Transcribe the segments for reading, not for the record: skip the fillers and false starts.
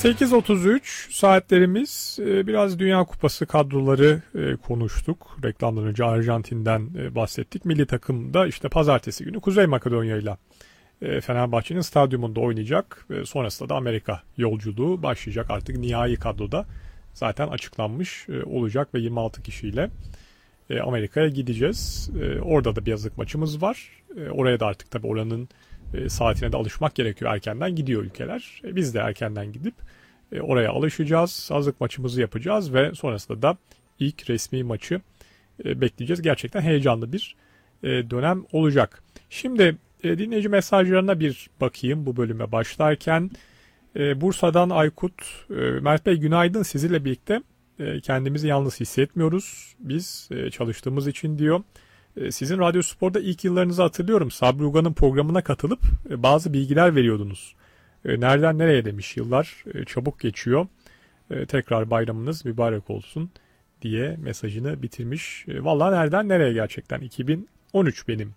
8.33 saatlerimiz. Biraz Dünya Kupası kadroları konuştuk. Reklamdan önce Arjantin'den bahsettik. Milli takım da işte pazartesi günü Kuzey Makedonya ile Fenerbahçe'nin stadyumunda oynayacak. Sonrasında da Amerika yolculuğu başlayacak. Artık nihai kadroda zaten açıklanmış olacak ve 26 kişiyle Amerika'ya gideceğiz. Orada da bir hazırlık maçımız var. Oraya da artık tabii oranın saatine de alışmak gerekiyor. Erkenden gidiyor ülkeler. Biz de erkenden gidip oraya alışacağız. Hazırlık maçımızı yapacağız ve sonrasında da ilk resmi maçı bekleyeceğiz. Gerçekten heyecanlı bir dönem olacak. Şimdi dinleyici mesajlarına bir bakayım bu bölüme başlarken. Bursa'dan Aykut, Mert Bey günaydın, sizinle birlikte kendimizi yalnız hissetmiyoruz. Biz çalıştığımız için diyor. Sizin Radyo Spor'da ilk yıllarınızı hatırlıyorum. Sabri Uga'nın programına katılıp bazı bilgiler veriyordunuz. Nereden nereye demiş, yıllar çabuk geçiyor. Tekrar bayramınız mübarek olsun diye mesajını bitirmiş. Vallahi nereden nereye gerçekten. 2013 benim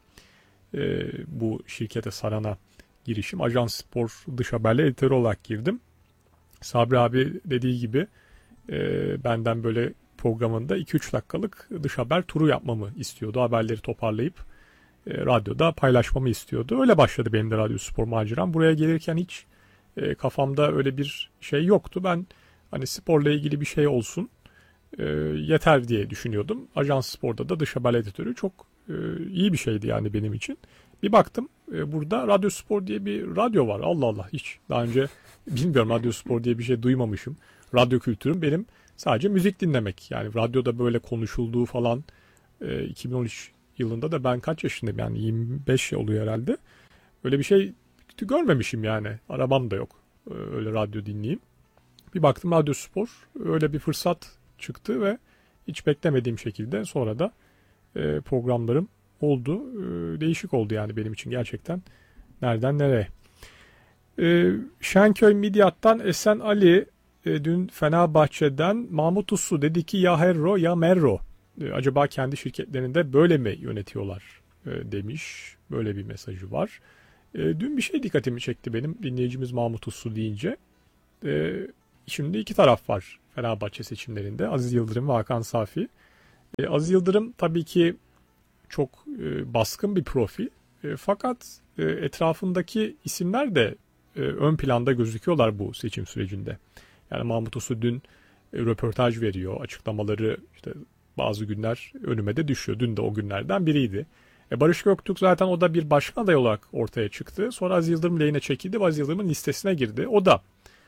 bu şirkete Saran'a girişim. Ajans Spor dış haberler editörü olarak girdim. Sabri abi dediği gibi benden böyle programında 2-3 dakikalık dış haber turu yapmamı istiyordu. Haberleri toparlayıp radyoda paylaşmamı istiyordu. Öyle başladı benim de Radyo Spor maceram. Buraya gelirken hiç kafamda öyle bir şey yoktu. Ben hani sporla ilgili bir şey olsun yeter diye düşünüyordum. Ajans Spor'da da dış haber editörü çok iyi bir şeydi yani benim için. Bir baktım burada Radyo Spor diye bir radyo var. Allah Allah, hiç daha önce bilmiyorum, Radyo Spor diye bir şey duymamışım. Radyo kültürüm benim sadece müzik dinlemek. Yani radyoda böyle konuşulduğu falan 2013 yılında da ben kaç yaşındayım, yani 25 oluyor herhalde. Öyle bir şey görmemişim yani. Arabam da yok öyle radyo dinleyeyim. Bir baktım Radyo Spor, öyle bir fırsat çıktı ve hiç beklemediğim şekilde sonra da programlarım oldu. Değişik oldu yani benim için gerçekten. Nereden nereye. Şenköy Midyat'tan Esen Ali dün Fenerbahçe'den Mahmut Uslu dedi ki ya Herro ya Merro. Acaba kendi şirketlerinde böyle mi yönetiyorlar demiş. Böyle bir mesajı var. Dün bir şey dikkatimi çekti benim dinleyicimiz Mahmut Uslu deyince. Şimdi iki taraf var Fenerbahçe seçimlerinde. Aziz Yıldırım ve Hakan Safi. Aziz Yıldırım tabii ki çok baskın bir profil. Fakat etrafındaki isimler de ön planda gözüküyorlar bu seçim sürecinde. Yani Mahmut Uslu dün röportaj veriyor. Açıklamaları işte bazı günler önüme de düşüyor. Dün de o günlerden biriydi. Barış Göktürk zaten o da bir başkan aday olarak ortaya çıktı. Sonra Aziz Yıldırım lehine çekildi ve Aziz Yıldırım'ın listesine girdi. O da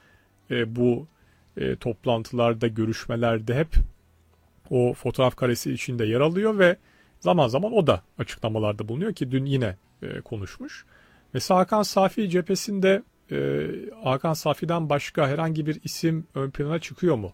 bu toplantılarda, görüşmelerde hep o fotoğraf karesi içinde yer alıyor ve zaman zaman o da açıklamalarda bulunuyor ki dün yine konuşmuş. Mesela Hakan Safi cephesinde Hakan Safi'den başka herhangi bir isim ön plana çıkıyor mu?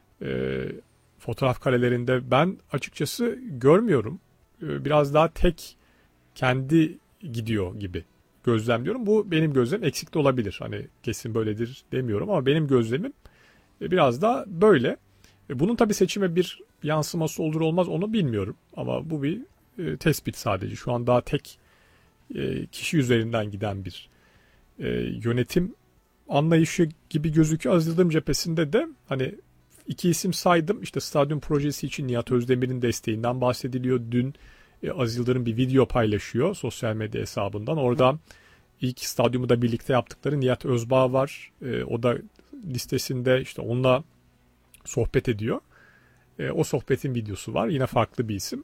Fotoğraf karelerinde ben açıkçası görmüyorum. Biraz daha tek kendi gidiyor gibi gözlemliyorum. Bu benim gözlemim, eksik de olabilir. Hani kesin böyledir demiyorum ama benim gözlemim biraz daha böyle. Bunun tabii seçime bir yansıması olur olmaz onu bilmiyorum. Ama bu bir tespit sadece. Şu an daha tek kişi üzerinden giden bir yönetim anlayışı gibi gözüküyor. Aziz Yıldırım cephesinde de hani iki isim saydım. İşte stadyum projesi için Nihat Özdemir'in desteğinden bahsediliyor. Dün Aziz Yıldırım bir video paylaşıyor sosyal medya hesabından. Orada ilk stadyumu da birlikte yaptıkları Nihat Özbağ var. O da listesinde işte onunla sohbet ediyor. O sohbetin videosu var. Yine farklı bir isim.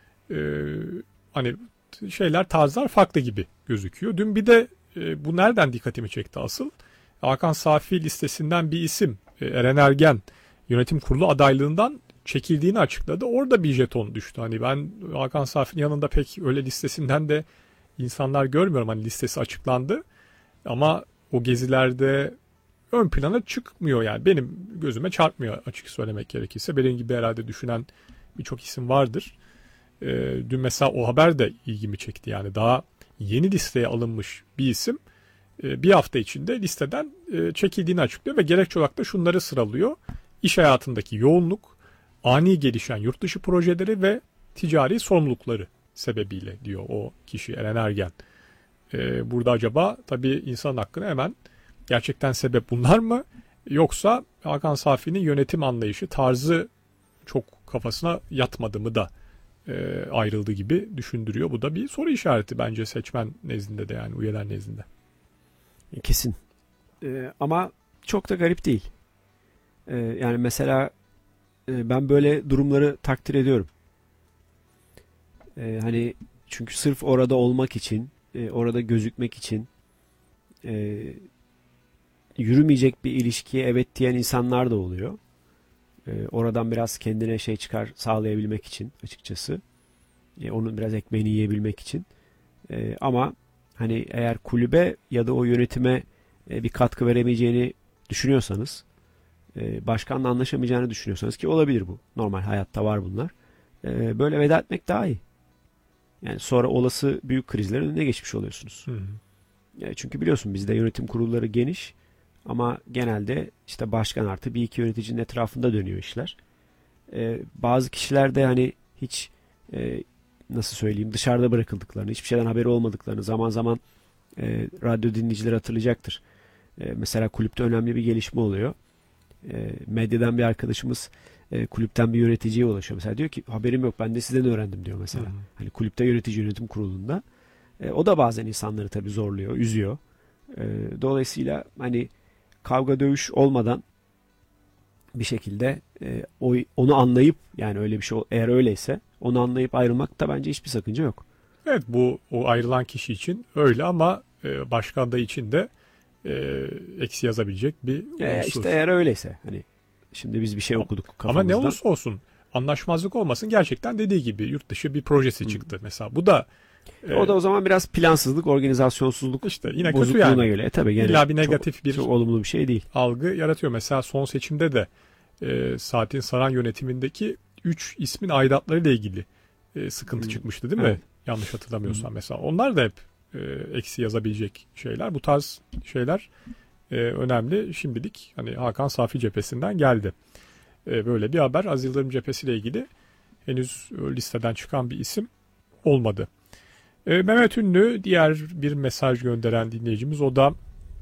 Hani tarzlar farklı gibi gözüküyor. Dün bir de bu nereden dikkatimi çekti asıl? Hakan Safi listesinden bir isim Eren Ergen yönetim kurulu adaylığından çekildiğini açıkladı. Orada bir jeton düştü. Hani ben Hakan Safi'nin yanında pek öyle listesinden de insanlar görmüyorum. Hani listesi açıklandı. Ama o gezilerde ön plana çıkmıyor yani. Benim gözüme çarpmıyor açık söylemek gerekirse. Benim gibi herhalde düşünen birçok isim vardır. Dün mesela o haber de ilgimi çekti. Yani daha yeni listeye alınmış bir isim bir hafta içinde listeden çekildiğini açıklıyor ve gerekçe olarak da şunları sıralıyor. İş hayatındaki yoğunluk, ani gelişen yurt dışı projeleri ve ticari sorumlulukları sebebiyle diyor o kişi Eren Ergen. Burada acaba tabii insan hakkını hemen gerçekten sebep bunlar mı? Yoksa Hakan Safi'nin yönetim anlayışı, tarzı çok kafasına yatmadı mı da ayrıldı gibi düşündürüyor. Bu da bir soru işareti bence seçmen nezdinde de, yani üyeler nezdinde. Kesin. Ama çok da garip değil. Yani mesela ben böyle durumları takdir ediyorum. Hani çünkü sırf orada olmak için, orada gözükmek için yürümeyecek bir ilişkiye evet diyen insanlar da oluyor. Oradan biraz kendine şey çıkar sağlayabilmek için açıkçası. Onun biraz ekmeğini yiyebilmek için. Ama hani eğer kulübe ya da o yönetime bir katkı veremeyeceğini düşünüyorsanız, başkanla anlaşamayacağını düşünüyorsanız, ki olabilir bu. Normal hayatta var bunlar. Böyle veda etmek daha iyi. Yani sonra olası büyük krizlerin önüne geçmiş oluyorsunuz. Çünkü biliyorsun bizde yönetim kurulları geniş ama genelde işte başkan artı bir iki yöneticinin etrafında dönüyor işler. Bazı kişiler de hani hiç nasıl söyleyeyim, dışarıda bırakıldıklarını, hiçbir şeyden haberi olmadıklarını zaman zaman radyo dinleyicileri hatırlayacaktır. Mesela kulüpte önemli bir gelişme oluyor. Medyadan bir arkadaşımız kulüpten bir yöneticiye ulaşıyor. Mesela diyor ki haberim yok, ben de sizden öğrendim diyor mesela. Hani kulüpte yönetici yönetim kurulunda. O da bazen insanları tabii zorluyor, üzüyor. Dolayısıyla hani kavga dövüş olmadan bir şekilde onu anlayıp, yani öyle bir şey eğer öyleyse onu anlayıp ayrılmakta bence hiçbir sakınca yok. Evet, bu o ayrılan kişi için öyle ama başkan da için de eksi yazabilecek bir unsur. İşte eğer öyleyse hani şimdi biz bir şey okuduk kafamızdan. Ama ne olursa olsun anlaşmazlık olmasın, gerçekten dediği gibi yurt dışı bir projesi çıktı mesela. Bu da o da o zaman biraz plansızlık, organizasyonsuzluk işte yine bozukluğuna kötü yani. göre. Tabii gene İlla bir negatif çok olumlu bir şey değil. Algı yaratıyor. Mesela son seçimde de Saatin Saran yönetimindeki 3 ismin aidatlarıyla ilgili sıkıntı çıkmıştı değil mi? Evet. Yanlış hatırlamıyorsam mesela. Onlar da hep eksi yazabilecek şeyler. Bu tarz şeyler önemli. Şimdilik hani Hakan Safi cephesinden geldi. Böyle bir haber. Aziz Yıldırım cephesiyle ilgili henüz listeden çıkan bir isim olmadı. Mehmet Ünlü diğer bir mesaj gönderen dinleyicimiz. O da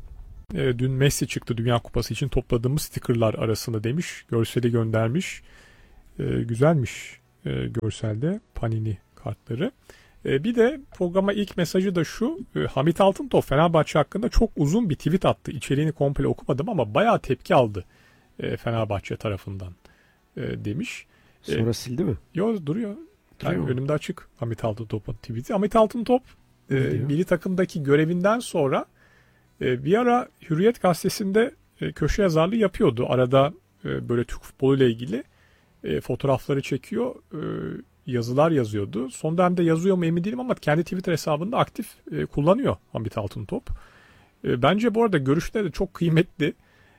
dün Messi çıktı Dünya Kupası için topladığımız stickerlar arasında demiş. Görseli göndermiş. Güzelmiş görselde Panini kartları. Bir de programa ilk mesajı da şu. Hamit Altıntop Fenerbahçe hakkında çok uzun bir tweet attı. İçeriğini komple okumadım ama bayağı tepki aldı Fenerbahçe tarafından demiş. Sonra sildi mi? Yok, duruyor. Yani önümde açık Hamit Altıntop'un tweet'i. Hamit Altıntop milli takımdaki görevinden sonra bir ara Hürriyet gazetesinde köşe yazarlığı yapıyordu. Arada böyle Türk futboluyla ilgili fotoğrafları çekiyor, yazılar yazıyordu. Son dönemde yazıyor mu emin değilim ama kendi Twitter hesabında aktif kullanıyor Hamit Altıntop. Bence bu arada görüşleri de çok kıymetli.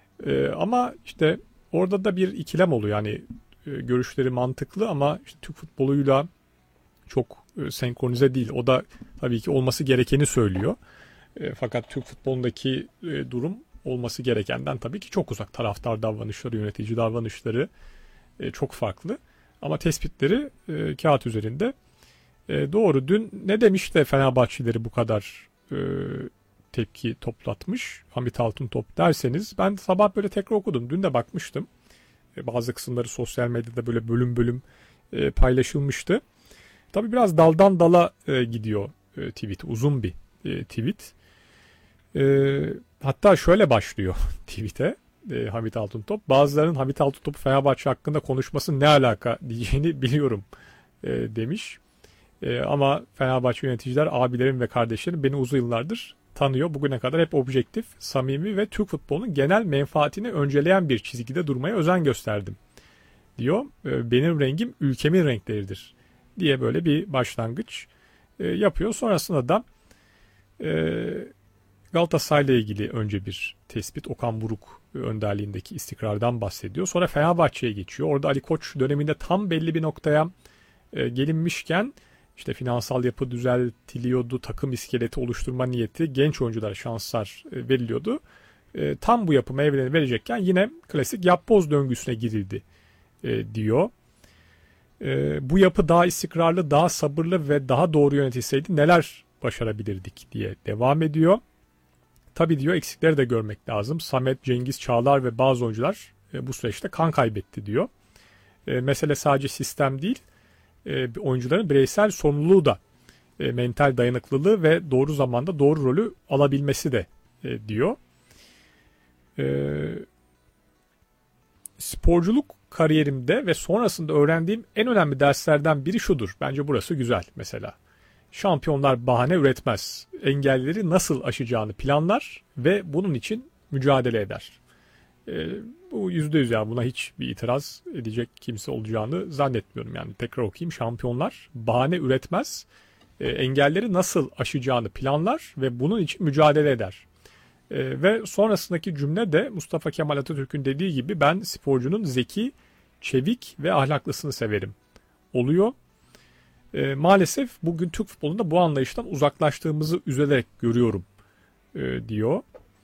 Ama işte orada da bir ikilem oluyor. Yani görüşleri mantıklı ama işte Türk futboluyla çok senkronize değil. O da tabii ki olması gerekeni söylüyor. Fakat Türk futbolundaki durum olması gerekenden tabii ki çok uzak. Taraftar davranışları, yönetici davranışları çok farklı. Ama tespitleri kağıt üzerinde doğru. Dün ne demiş de Fenerbahçeleri bu kadar tepki toplatmış Hamit Altıntop derseniz, ben sabah böyle tekrar okudum. Dün de bakmıştım. Bazı kısımları sosyal medyada böyle bölüm bölüm paylaşılmıştı. Tabii biraz daldan dala gidiyor tweet. Uzun bir tweet. Hatta şöyle başlıyor tweet'e Hamit Altıntop. Bazılarının Hamit Altıntop'u Fenerbahçe hakkında konuşması ne alaka diyeceğini biliyorum demiş. Ama Fenerbahçe yöneticiler, abilerim ve kardeşlerim beni uzun yıllardır tanıyor. Bugüne kadar hep objektif, samimi ve Türk futbolunun genel menfaatini önceleyen bir çizgide durmaya özen gösterdim diyor. Benim rengim ülkemin renkleridir diye böyle bir başlangıç yapıyor. Sonrasında da Galatasaray'la ilgili önce bir tespit, Okan Buruk önderliğindeki istikrardan bahsediyor. Sonra Fenerbahçe'ye geçiyor. Orada Ali Koç döneminde tam belli bir noktaya gelinmişken işte finansal yapı düzeltiliyordu, takım iskeleti oluşturma niyeti, genç oyunculara şanslar veriliyordu. Tam bu yapı meyvelerini verecekken yine klasik yapboz döngüsüne girildi diyor. Bu yapı daha istikrarlı, daha sabırlı ve daha doğru yönetilseydi neler başarabilirdik diye devam ediyor. Tabii diyor eksikleri de görmek lazım. Samet, Cengiz, Çağlar ve bazı oyuncular bu süreçte kan kaybetti diyor. Mesele sadece sistem değil, oyuncuların bireysel sorumluluğu da mental dayanıklılığı ve doğru zamanda doğru rolü alabilmesi de diyor. Sporculuk kariyerimde ve sonrasında öğrendiğim en önemli derslerden biri şudur. Bence burası güzel mesela. Şampiyonlar bahane üretmez. Engelleri nasıl aşacağını planlar ve bunun için mücadele eder. Bu %100 yani buna hiç bir itiraz edecek kimse olacağını zannetmiyorum. Yani tekrar okuyayım. Şampiyonlar bahane üretmez. Engelleri nasıl aşacağını planlar ve bunun için mücadele eder. Ve sonrasındaki cümle de Mustafa Kemal Atatürk'ün dediği gibi ben sporcunun zeki, çevik ve ahlaklısını severim oluyor. Maalesef bugün Türk futbolunda bu anlayıştan uzaklaştığımızı üzülerek görüyorum diyor.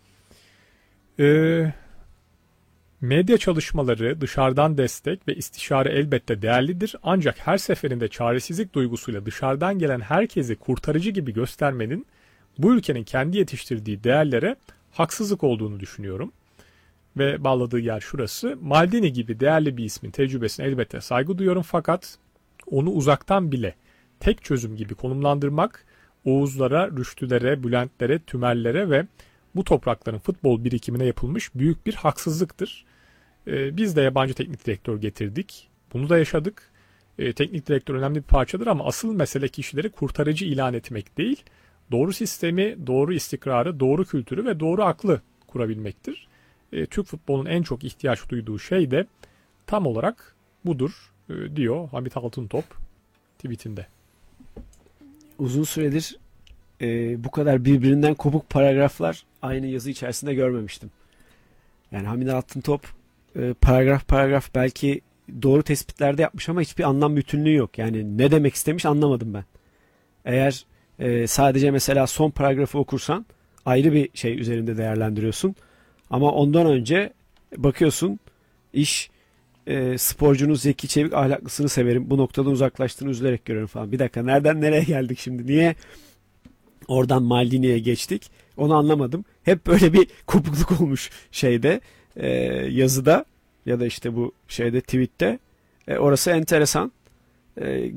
Medya çalışmaları, dışarıdan destek ve istişare elbette değerlidir. Ancak her seferinde çaresizlik duygusuyla dışarıdan gelen herkesi kurtarıcı gibi göstermenin bu ülkenin kendi yetiştirdiği değerlere haksızlık olduğunu düşünüyorum. Ve bağladığı yer şurası. Maldini gibi değerli bir ismin tecrübesine elbette saygı duyuyorum fakat onu uzaktan bile tek çözüm gibi konumlandırmak Oğuzlara, Rüştülere, Bülentlere, Tümerlere ve bu toprakların futbol birikimine yapılmış büyük bir haksızlıktır. Biz de yabancı teknik direktör getirdik. Bunu da yaşadık. Teknik direktör önemli bir parçadır ama asıl mesele kişileri kurtarıcı ilan etmek değil, doğru sistemi, doğru istikrarı, doğru kültürü ve doğru aklı kurabilmektir. Türk futbolunun en çok ihtiyaç duyduğu şey de tam olarak budur diyor Hamit Altıntop tweetinde. Uzun süredir bu kadar birbirinden kopuk paragraflar aynı yazı içerisinde görmemiştim. Yani Hamit Altıntop paragraf paragraf belki doğru tespitlerde yapmış ama hiçbir anlam bütünlüğü yok. Yani ne demek istemiş anlamadım ben. Eğer sadece mesela son paragrafı okursan ayrı bir şey üzerinde değerlendiriyorsun. Ama ondan önce bakıyorsun iş sporcunun zeki, çevik, ahlaklısını severim. Bu noktadan uzaklaştığını üzülerek görüyorum falan. Bir dakika nereden nereye geldik şimdi? Niye oradan Maldini'ye geçtik? Onu anlamadım. Hep böyle bir kopukluk olmuş şeyde yazıda ya da işte bu şeyde tweette. Orası enteresan.